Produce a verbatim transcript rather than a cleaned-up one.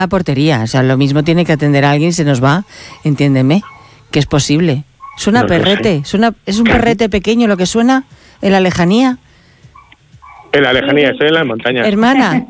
La portería, o sea, lo mismo tiene que atender a alguien, se nos va, entiéndeme, que es posible. Suena No, perrete, suena, es un perrete pequeño lo que suena en la lejanía. En la lejanía, estoy en las montañas. Hermana,